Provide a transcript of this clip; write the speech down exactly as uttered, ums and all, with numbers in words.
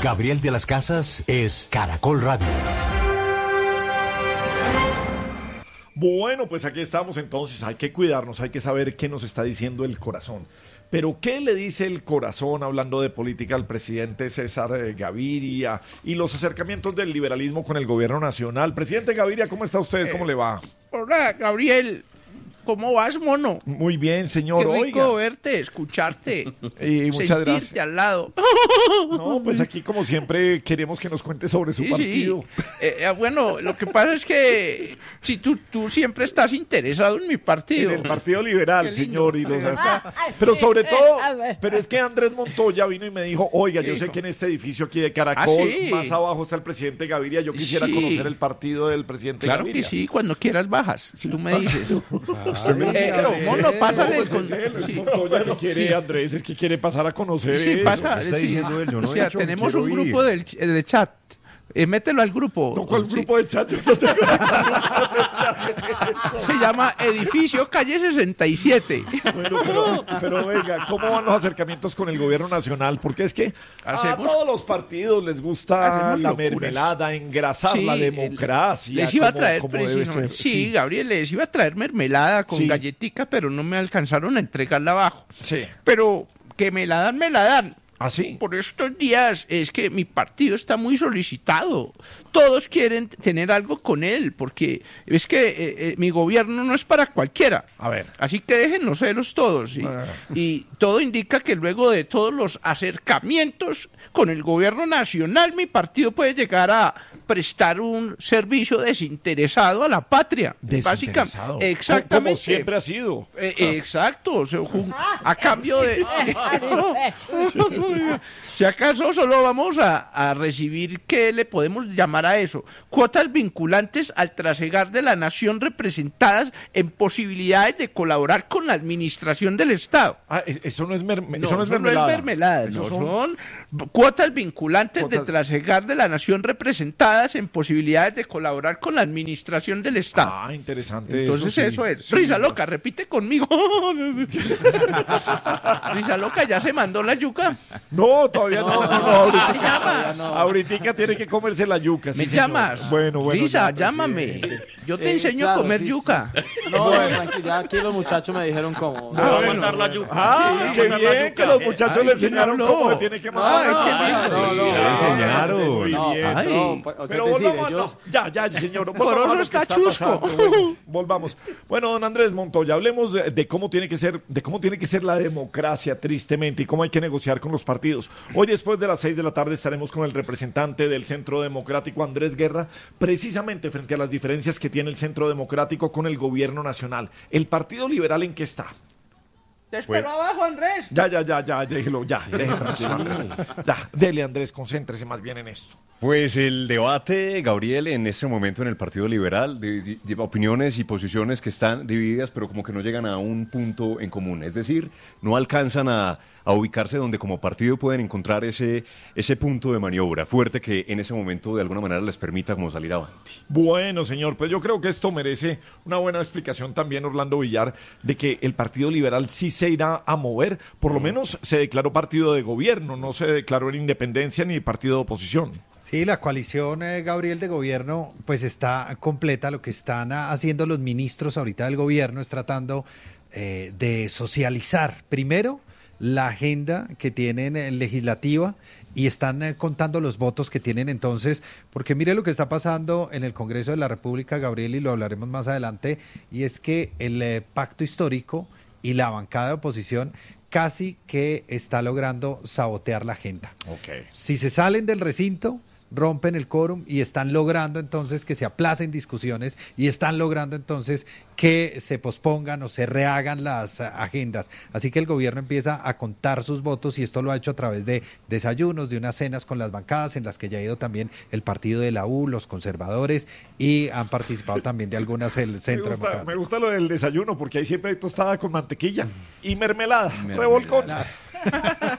Gabriel de las Casas es Caracol Radio. Bueno, pues aquí estamos entonces, hay que cuidarnos, hay que saber qué nos está diciendo el corazón. Pero ¿qué le dice el corazón hablando de política al presidente César eh, Gaviria y los acercamientos del liberalismo con el gobierno nacional? Presidente Gaviria, ¿cómo está usted? ¿Cómo le va? Hola, Gabriel. ¿Cómo vas, mono? Muy bien, señor. Qué rico Oiga. verte, escucharte, y muchas sentirte gracias. al lado. No, pues aquí como siempre queremos que nos cuente sobre su Sí, partido. sí. Eh, eh, bueno, lo que pasa es que si tú, tú siempre estás interesado en mi partido. En el Partido Liberal, Qué lindo. señor. Y los... Ah, ay, Pero sobre eh, todo, eh, a ver. pero es que Andrés Montoya vino y me dijo, oiga, yo sé dijo? que en este edificio aquí de Caracol, ¿Ah, sí? más abajo está el presidente Gaviria, yo quisiera Sí. conocer el partido del presidente Claro Gaviria. que sí, cuando quieras bajas, tú me dices. Usted me Eh, dijo, pero, mono, pásale no, el pues con- es él, el sí. Montoya que quiere, Sí. Andrés, es que quiere pasar a conocer Sí, eso. pasa. ¿Qué está sí. diciendo él? Yo no O he sea, dicho, tenemos quiero un ir. grupo del, de chat. Eh, mételo al grupo. No, ¿cuál Sí. grupo de chat? Yo no tengo- Se llama Edificio Calle sesenta y siete. Bueno, pero, pero venga, ¿cómo van los acercamientos con el gobierno nacional? Porque es que a Hacemos- todos los partidos les gusta Hacemos la locuras. mermelada, engrasar Sí, la el- democracia. Les iba a como- traer como debe precisamente. ser. Sí, Gabriel, les iba a traer mermelada con Sí. galletica, pero no me alcanzaron a entregarla abajo. Sí. Pero que me la dan, me la dan. ¿Ah, sí? Por estos días es que mi partido está muy solicitado. Todos quieren tener algo con él, porque es que eh, eh, mi gobierno no es para cualquiera. A ver. Así que dejen los celos todos. Y, Ah. y todo indica que luego de todos los acercamientos con el gobierno nacional, mi partido puede llegar a prestar un servicio desinteresado a la patria. Desinteresado. Básica- exactamente. Como siempre ha sido. Eh, eh, exacto, o sea, ju- a cambio de... Si acaso solo vamos a, a recibir, ¿qué le podemos llamar a eso? Cuotas vinculantes al trasegar de la nación representadas en posibilidades de colaborar con la administración del Estado. Ah, e- eso no es, merme- No, eso no es eso mermelada. mermelada, Eso no, son- son cuotas vinculantes Cuotas- de trasegar de la nación representadas en posibilidades de colaborar con la administración del Estado. Ah, interesante. Entonces sí. eso es. Sí. Risa loca, repite conmigo. Risa loca, ya se mandó la yuca. No, todavía no. no, no, ahorita, ¿Me llamas? ahorita tiene que comerse la yuca. sí, ¿Me señor. llamas? Bueno, bueno. Risa, ya, llámame. presidente. Yo te Eh, enseño claro, a comer sí, yuca. sí, sí. No, tranquilo, ya aquí los muchachos me dijeron cómo. Ah, bueno. Ah, qué bien que los muchachos Ay, le ¿quién enseñaron habló? cómo le tiene que mandar. Ay, qué lindo. no, no, Le no, enseñaron. Muy No, bien. ay. no, o sea, Pero es decir, volvamos, ellos- no, ya, ya, señor. Por volvamos a eso lo que está está chusco. pasando. Bueno, volvamos. Bueno, don Andrés Montoya, hablemos de, de cómo tiene que ser, de cómo tiene que ser la democracia, tristemente, y cómo hay que negociar con los partidos. Hoy, después de las seis de la tarde, estaremos con el representante del Centro Democrático, Andrés Guerra, precisamente frente a las diferencias que tiene el Centro Democrático con el gobierno nacional. ¿El Partido Liberal en qué está? Te espero abajo, Andrés. Ya, ya, ya, ya, déjelo, ya, déjelo tranquilo, Andrés. Ya, dele, Andrés, concéntrese más bien en esto. Pues el debate, Gabriel, en este momento en el Partido Liberal, de, de- de opiniones y posiciones que están divididas, pero como que no llegan a un punto en común. Es decir, no alcanzan a, a ubicarse donde como partido pueden encontrar ese, ese punto de maniobra fuerte que en ese momento de alguna manera les permita como salir adelante. Bueno, señor, pues yo creo que esto merece una buena explicación también, Orlando Villar, de que el Partido Liberal sí se irá a mover. Por lo menos se declaró partido de gobierno, no se declaró en independencia ni partido de oposición. Sí, la coalición, eh, Gabriel, de gobierno, pues está completa. Lo que están ah, haciendo los ministros ahorita del gobierno es tratando eh, de socializar, primero, la agenda que tienen eh, legislativa y están eh, contando los votos que tienen entonces, porque mire lo que está pasando en el Congreso de la República, Gabriel, y lo hablaremos más adelante, y es que el eh, pacto histórico y la bancada de oposición casi que está logrando sabotear la agenda. Ok. Si se salen del recinto, rompen el quórum y están logrando entonces que se aplacen discusiones y están logrando entonces que se pospongan o se rehagan las ah, agendas. Así que el gobierno empieza a contar sus votos y esto lo ha hecho a través de desayunos, de unas cenas con las bancadas en las que ya ha ido también el partido de la U, los conservadores, y han participado también de algunas el Me Centro gusta, Democrático. me gusta lo del desayuno porque ahí siempre hay tostada con mantequilla y mermelada, revolcón.